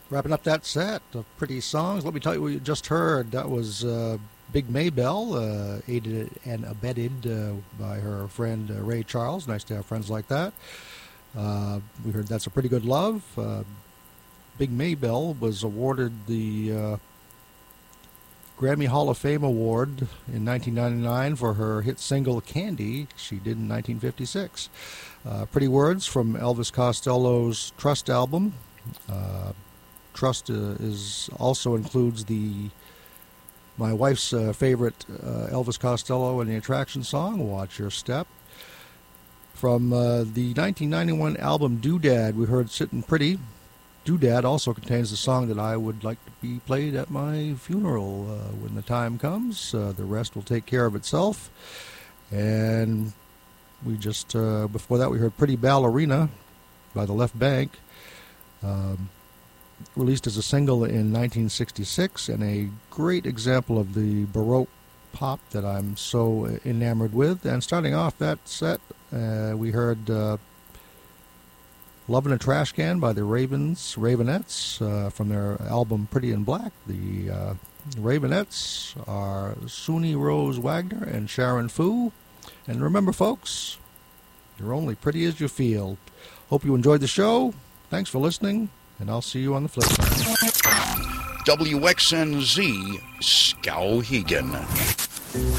Wrapping up that set of pretty songs, let me tell you what you just heard. That was Big Maybelle, aided and abetted by her friend Ray Charles. Nice to have friends like that. We heard That's a Pretty Good Love. Big Maybelle was awarded the Grammy Hall of Fame Award in 1999 for her hit single Candy she did in 1956. Pretty words from Elvis Costello's Trust album. Trust also includes my wife's favorite Elvis Costello and the Attraction song, Watch Your Step. From the 1991 album Doodad, we heard Sittin' Pretty. Doodad also contains the song that I would like to be played at my funeral when the time comes. The rest will take care of itself. And we just, before that, we heard Pretty Ballerina by the Left Bank, released as a single in 1966, and a great example of the Baroque pop that I'm so enamored with. And starting off that set, we heard Love in a Trash Can by the Ravenettes from their album Pretty in Black. The Ravenettes are Suni Rose Wagner and Sharon Fu. And remember, folks, you're only pretty as you feel. Hope you enjoyed the show. Thanks for listening, and I'll see you on the flip side. WXNZ Skowhegan.